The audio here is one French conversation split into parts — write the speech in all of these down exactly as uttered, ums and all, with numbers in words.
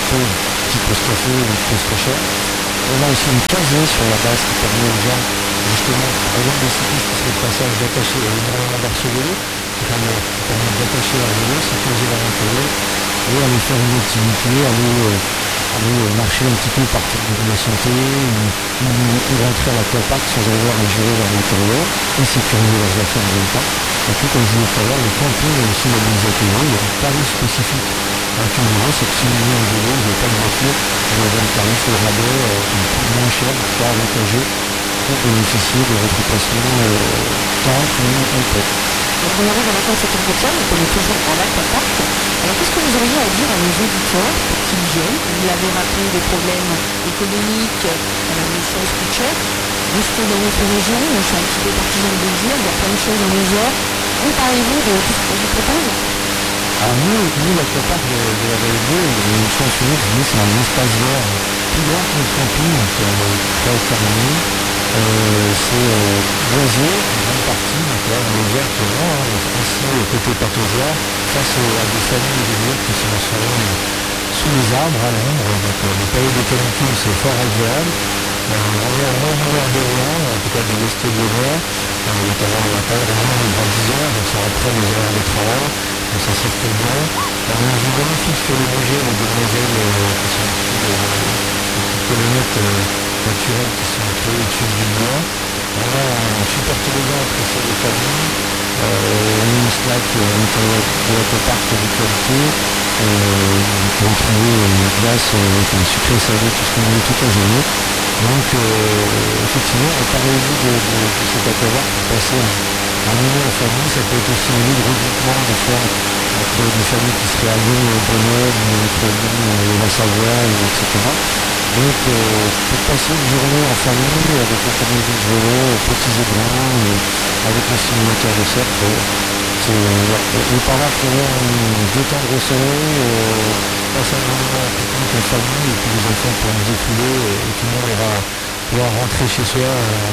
chose qui peut se casser ou qui peut se très cher. On a aussi une casée sur la base qui permet aux gens, justement, par exemple des cyclistes qui seraient de passage d'attacher, il y a énormément d'arches vélo, qui permettent d'attacher leur vélo, sécuriser leur matériel, et aller faire une activité, aller, euh, aller marcher un petit peu partir de la santé, ou, ou, ou rentrer à l'aquapark sans avoir à gérer leur matériel, et sécuriser leurs affaires en même temps. Et puis, comme je disais tout à l'heure, le camping est aussi labellisé, il y a un tarif spécifique. Donc, une numéro, c'est que si vous venez en vélo, vous n'avez pas de voiture, vous avez le tarif au rabais, euh, un peu moins cher, pour avantager, pour bénéficier de votre déplacement euh, tant qu'on peut. Donc on arrive à la fin de cet entretien, donc on est toujours en aquapark. Alors qu'est-ce que vous auriez à dire à nos auditeurs pour qu'ils viennent? Vous l'avez rappelé, des problèmes économiques, euh, les choses coûtent cher. Restez dans notre région, je suis un petit peu partisan de le dire, il y a plein de choses en Isère. Vous parlez-vous de tout ce qu'on vous propose? Alors nous, nous l'aquapark de, de la vallée bleue, une chance unique, nous c'est un espace vert plus grand que notre camping, donc euh, très terminé. Euh, c'est euh, boisé, en grande partie, donc là on est vert vraiment, hein, ainsi côté Patosia, face euh, à des familles de vieux qui sont installées sous les arbres, à l'ombre, donc euh, les périodes de canicule c'est fort agréable. Euh, on est en longueur de vent, en tout cas de l'est de mer, euh, notamment le matin, vraiment les vingt dix heures, donc c'est après les heures de travail. Donc ça circule bien. On a vu magnifique sur le projet les demoiselles euh, qui sont au-dessus de, de petites colonnettes euh, naturelles qui sont créées au-dessus du bois. On a un super toboggan apprécié des familles. Euh, on a une slack à l'intérieur de l'aquapark de qualité. Euh, on peut retrouver une glace, euh, enfin, sucré salé, tout ce qu'on veut toute la journée. Donc euh, effectivement, parlez-vous de, de, de cet aquapark pour passer un, un moment en famille. Ça peut être aussi un lieu de regroupement des fois entre des familles qui seraient à Lyon, au Grenoble, entre Lyon et la Savoie, et cetera. Donc euh, pour passer une journée en famille avec la famille de vélo, petits et grands, euh, avec un simulateur de cercle, c'est, euh, ouais, les parents pourront euh, détendre au soleil, euh, passer un moment en pique-nique en famille, et puis les enfants pourront se défouler, et, et tout le monde ira pouvoir rentrer chez soi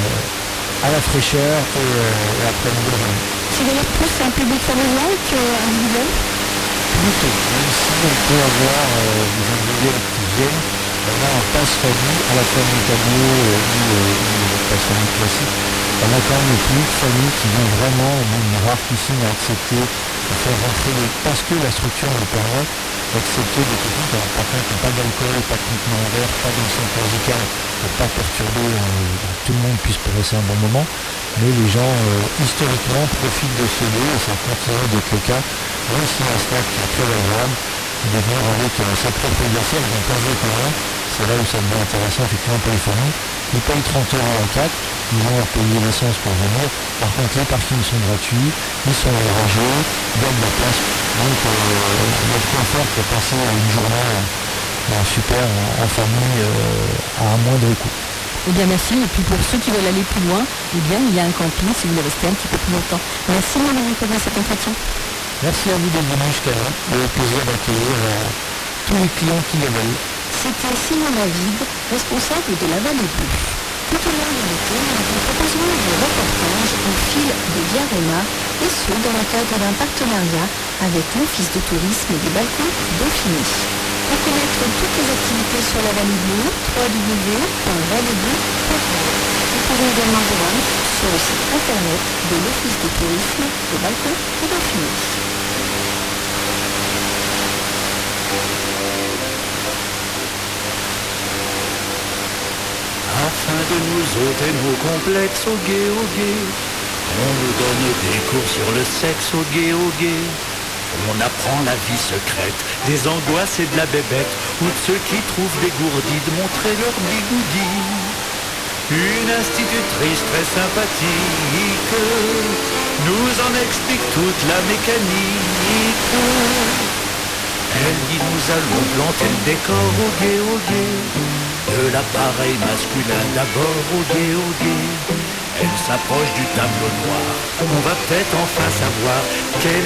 euh, à la fraîcheur et, euh, et après une bonne journée. C'est d'ailleurs plus un public familial qu'individuel? Plutôt, même si on peut avoir euh, des individuels qui viennent, on a un passe famille, à la fois Montagneux euh, ou euh, passe famille classique. On a quand même plus de familles qui vont vraiment, même rarissime à accepter, à faire rentrer, les, parce que la structure nous permet d'accepter des techniques. Alors par contre, pas d'alcool, pas de contenant en verre, pas d'enceinte musicale, pour pas perturber, euh, tout le monde puisse passer un bon moment. Mais les gens, euh, historiquement, profitent de ce lieu, et ça continue d'être le cas. Même si un snack qui est très agréable, de venir avec euh, sa propre glacière, donc un jeu commun, c'est là où ça devient intéressant effectivement pour les familles. Ils payent trente euros en quatre, ils vont leur payer l'essence pour venir. Par contre, les parkings sont gratuits, ils sont rangés, donnent de la place. Donc, euh, il y a de quoi faire pour passer une journée euh, super en, en famille euh, à un moindre coût. Eh bien merci, et puis pour ceux qui veulent aller plus loin, eh bien il y a un camping si vous voulez rester un petit peu plus longtemps. Merci Marie pour cet entretien. Merci à vous d'être venu jusqu'à là, et au plaisir d'accueillir euh, tous les clients qui le veulent. C'était Simon David, responsable de la Vallée Bleue. Tout au long de l'été, nous vous proposerons des reportages au fil de Viarena, et ce, dans le cadre d'un partenariat avec l'Office de tourisme des Balkans Dauphiné. Pour connaître toutes les activités sur la Vallée Bleue, w w w point vallée bleue point com. Vous pouvez également vous rendre sur le site internet de l'Office de tourisme des Balkans et Dauphiné. Afin de nous ôter nos complexes au gué au gué, on nous donne des cours sur le sexe au gué au gué. On apprend la vie secrète des angoisses et de la bébête, ou de ceux qui trouvent dégourdis de montrer leur bigoudi. Une institutrice très sympathique nous en explique toute la mécanique. Elle dit nous allons planter le décor au gué au gué, de l'appareil masculin d'abord au gué au gué. Elle s'approche du tableau noir, on va peut-être enfin savoir quelle